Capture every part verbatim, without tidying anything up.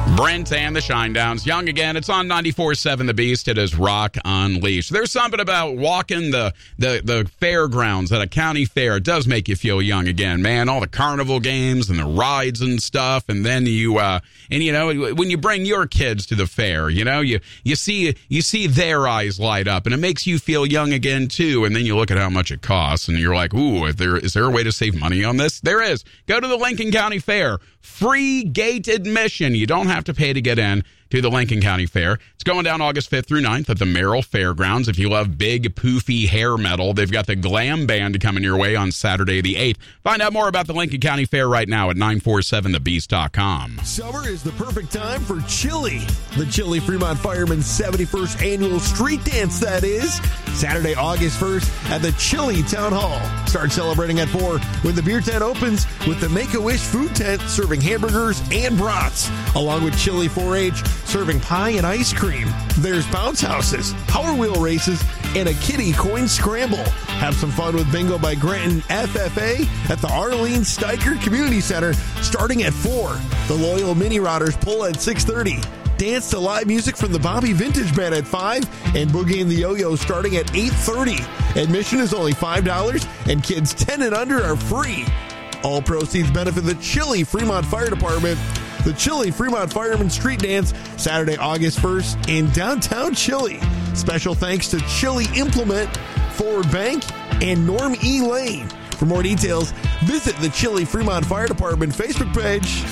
Brent and the Shinedowns, Young Again. It's on ninety-four point seven The Beast. It is Rock Unleashed. There's something about walking the, the, the fairgrounds at a county fair. It does make you feel young again, man. All the carnival games and the rides and stuff. And then you, uh, and you know, when you bring your kids to the fair, you know, you, you see, you see their eyes light up and it makes you feel young again too. And then you look at how much it costs and you're like, ooh, is there, is there a way to save money on this? There is. Go to the Lincoln County Fair. Free gate admission. You don't have to pay to get in to the Lincoln County Fair. It's going down August fifth through ninth at the Merrill Fairgrounds. If you love big, poofy hair metal, they've got the Glam Band coming your way on Saturday the eighth. Find out more about the Lincoln County Fair right now at nine four seven the beast dot com. Summer is the perfect time for Chili. The Chili Fremont Fireman's seventy-first Annual Street Dance, that is. Saturday, August first at the Chili Town Hall. Start celebrating at four when the beer tent opens with the Make-A-Wish food tent serving hamburgers and brats, along with Chili four H serving pie and ice cream. There's bounce houses, Power Wheel races, and a kiddie coin scramble. Have some fun with Bingo by Granton F F A at the Arlene Steiker Community Center starting at four. The Loyal Mini Routers pull at six thirty. Dance to live music from the Bobby Vintage Band at five, and Boogie and the Yo-Yo starting at eight thirty. Admission is only five dollars, and kids ten and under are free. All proceeds benefit the Chili Fremont Fire Department. The Chili Fremont Fireman Street Dance, Saturday, August first in downtown Chili. Special thanks to Chili Implement, Forward Bank, and Norm E. Lane. For more details, visit the Chili Fremont Fire Department Facebook page.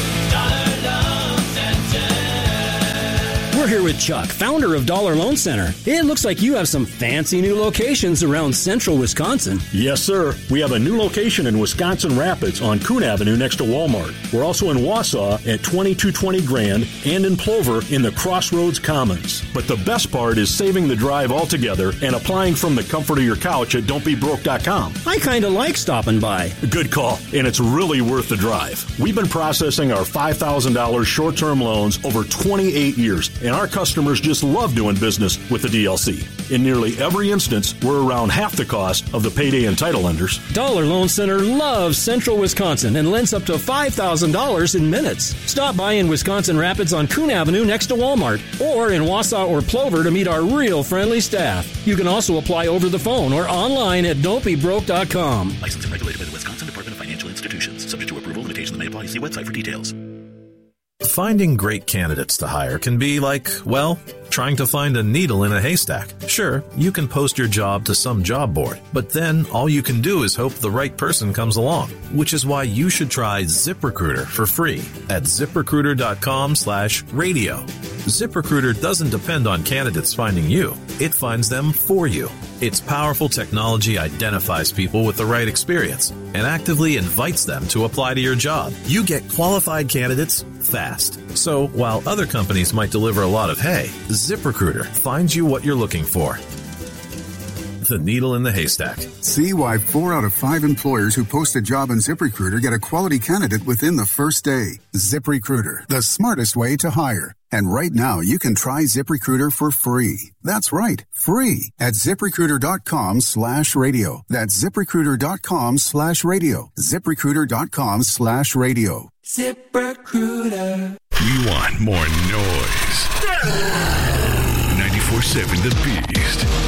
We're here with Chuck, founder of Dollar Loan Center. It looks like you have some fancy new locations around central Wisconsin. Yes, sir. We have a new location in Wisconsin Rapids on Coon Avenue next to Walmart. We're also in Wausau at twenty-two twenty Grand and in Plover in the Crossroads Commons. But the best part is saving the drive altogether and applying from the comfort of your couch at don't be broke dot com. I kind of like stopping by. Good call, and it's really worth the drive. We've been processing our five thousand dollars short-term loans over twenty-eight years, and our customers just love doing business with the D L C. In nearly every instance, we're around half the cost of the payday and title lenders. Dollar Loan Center loves central Wisconsin and lends up to five thousand dollars in minutes. Stop by in Wisconsin Rapids on Coon Avenue next to Walmart, or in Wausau or Plover to meet our real friendly staff. You can also apply over the phone or online at don't be broke dot com. Licensed and regulated by the Wisconsin Department of Financial Institutions. Subject to approval, limitations may apply. See website for details. Finding great candidates to hire can be like, well, trying to find a needle in a haystack. Sure, you can post your job to some job board, but then all you can do is hope the right person comes along, which is why you should try ZipRecruiter for free at ZipRecruiter.com slash radio. ZipRecruiter doesn't depend on candidates finding you. It finds them for you. Its powerful technology identifies people with the right experience and actively invites them to apply to your job. You get qualified candidates fast. So while other companies might deliver a lot of hay, ZipRecruiter finds you what you're looking for. The needle in the haystack. See why four out of five employers who post a job on ZipRecruiter get a quality candidate within the first day. ZipRecruiter, the smartest way to hire. And right now, you can try ZipRecruiter for free. That's right, free at ZipRecruiter.com slash radio. That's ZipRecruiter.com slash radio. ZipRecruiter.com slash radio. ZipRecruiter. We want more noise. ninety-four point seven The Beast.